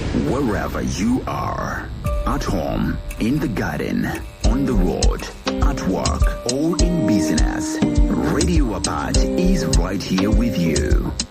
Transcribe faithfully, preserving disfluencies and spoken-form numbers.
Wherever you are, at home, in the garden, on the road, at work, or in business, Radio Apart is right here with you.